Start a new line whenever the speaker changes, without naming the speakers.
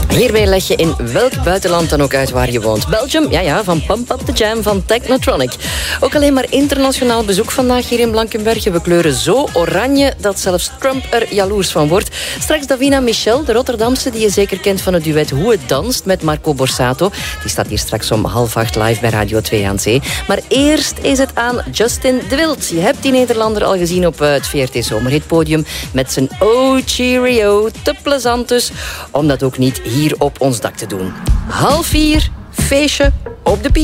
Hiermee leg je in welk buitenland dan ook uit waar je woont. Belgium, ja, van Pump Up The Jam van Technotronic. Ook alleen maar internationaal bezoek vandaag hier in Blankenberge. We kleuren zo oranje dat zelfs Trump er jaloers van wordt. Straks Davina Michel, de Rotterdamse, die je zeker kent van het duet Hoe het danst met Marco Borsato. Die staat hier straks om 7:30 live bij Radio 2 aan Zee. Maar eerst is het aan Justin de Wild. Je hebt die Nederlander al gezien op het VRT Zomerhitpodium met zijn Oh Cheerio. Te plezant dus, om dat ook niet hier op ons dak te doen. 3:30, feestje op de pier.